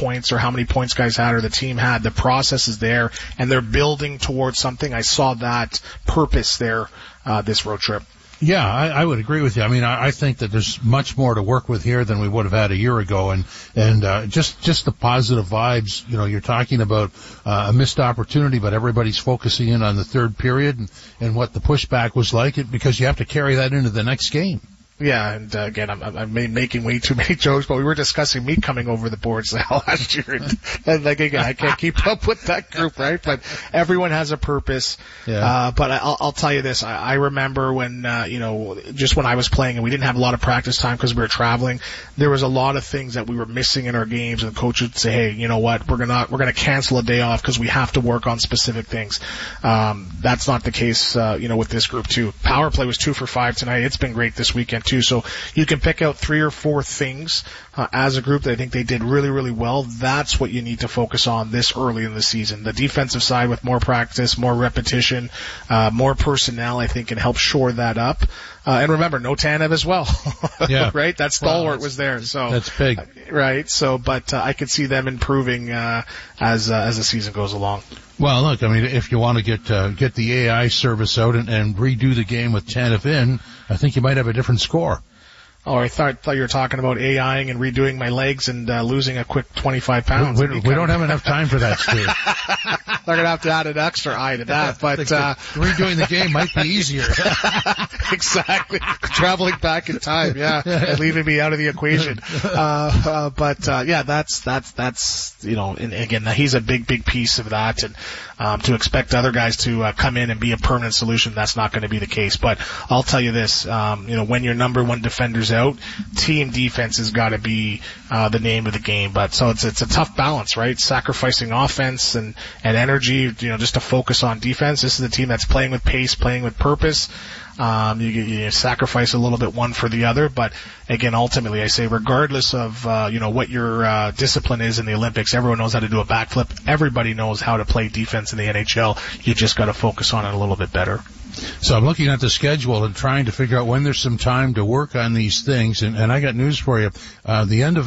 points or how many points guys had or the team had. The process is there, and they're building towards something. I saw that purpose there this road trip. Yeah, I would agree with you. I mean, I think that there's much more to work with here than we would have had a year ago, and just the positive vibes. You know, you're talking about a missed opportunity, but everybody's focusing in on the third period and what the pushback was like, because you have to carry that into the next game. Yeah, and again, I'm making way too many jokes, but we were discussing me coming over the boards last year, and like again, I can't keep up with that group, right? But everyone has a purpose. Yeah. But I'll tell you this: I remember when just when I was playing and we didn't have a lot of practice time because we were traveling. There was a lot of things that we were missing in our games, and the coach would say, "Hey, you know what? We're gonna cancel a day off because we have to work on specific things." That's not the case, with this group too. Power play was 2 for 5 tonight. It's been great this weekend too. So you can pick out 3 or 4 things as a group that I think they did really, really well. That's what you need to focus on this early in the season. The defensive side with more practice, more repetition, more personnel, I think can help shore that up. And remember, no Tanev as well. Yeah. Right? That stalwart was there. So that's big. Right? So, but I could see them improving as the season goes along. Well, look, I mean, if you want to get the AI service out and redo the game with Tanev in, I think you might have a different score. Oh, I thought you were talking about AIing and redoing my legs and losing a quick 25 pounds. We don't have enough time for that, Stu. They're going to have to add an extra eye to that. But redoing the game might be easier. Exactly. Traveling back in time, yeah, and leaving me out of the equation. That's and again, he's a big piece of that. And to expect other guys to come in and be a permanent solution, that's not going to be the case. But I'll tell you this, when your number one defender's out, team defense has got to be the name of the game. But so it's a tough balance, right? Sacrificing offense and energy, just to focus on defense. This is a team that's playing with pace, playing with purpose. You sacrifice a little bit one for the other, but again, ultimately, I say regardless of what your discipline is in the Olympics, everyone knows how to do a backflip. Everybody knows how to play defense in the NHL. You just got to focus on it a little bit better. So I'm looking at the schedule and trying to figure out when there's some time to work on these things, and I got news for you. The end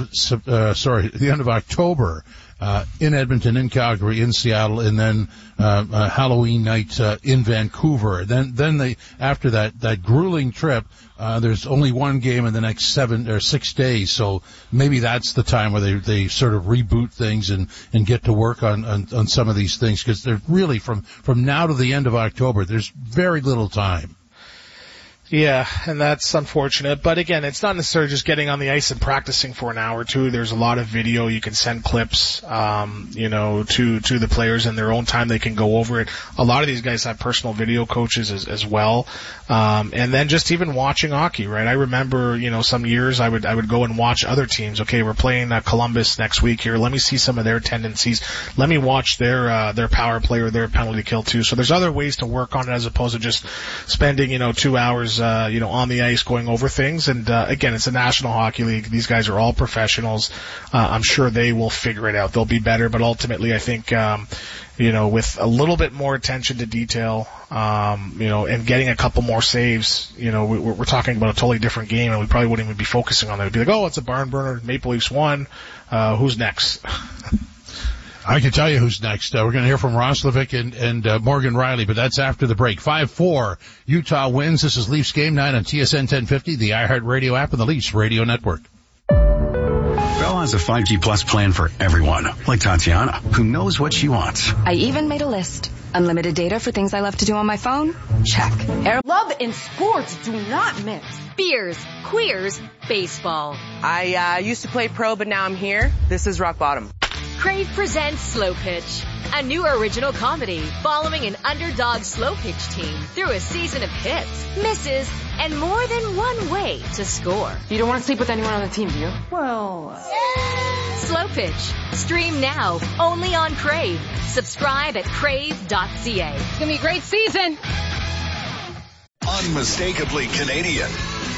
of October. In Edmonton, in Calgary, in Seattle, and then Halloween night in Vancouver. Then after that grueling trip, there's only one game in the next 7 or 6 days. So maybe that's the time where they sort of reboot things and get to work on some of these things, because they're really from now to the end of October, there's very little time. Yeah, and that's unfortunate. But again, it's not necessarily just getting on the ice and practicing for an hour or two. There's a lot of video. You can send clips, to the players in their own time. They can go over it. A lot of these guys have personal video coaches as well. And then just even watching hockey, right? I remember, some years I would go and watch other teams. Okay, we're playing Columbus next week here. Let me see some of their tendencies. Let me watch their power play or their penalty kill too. So there's other ways to work on it as opposed to just spending, 2 hours on the ice going over things. And again, it's a National Hockey League. These guys are all professionals. I'm sure they will figure it out. They'll be better, but ultimately I think with a little bit more attention to detail, and getting a couple more saves, we're talking about a totally different game, and we probably wouldn't even be focusing on it. We'd be like, oh, it's a barn burner. Maple Leafs won. Who's next? I can tell you who's next. We're going to hear from Roslovic and Morgan Riley, but that's after the break. 5-4, Utah wins. This is Leafs Game Night on TSN 1050, the iHeartRadio app, and the Leafs Radio Network. Bell has a 5G Plus plan for everyone, like Tatiana, who knows what she wants. I even made a list. Unlimited data for things I love to do on my phone? Check. Love and sports do not mix. Beers, queers, baseball. I used to play pro, but now I'm here. This is rock bottom. Crave presents Slow Pitch, a new original comedy following an underdog slow pitch team through a season of hits, misses, and more than one way to score. You don't want to sleep with anyone on the team, do you? Well, Slow Pitch. Stream now, only on Crave. Subscribe at crave.ca. It's going to be a great season. Unmistakably Canadian.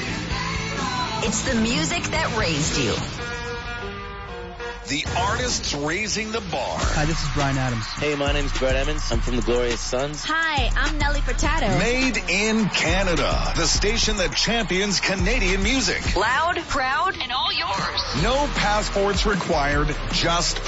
It's the music that raised you. The artists raising the bar. Hi, this is Bryan Adams. Hey, my name's Brett Emmons. I'm from the Glorious Sons. Hi, I'm Nelly Furtado. Made in Canada. The station that champions Canadian music. Loud, proud, and all yours. No passports required, just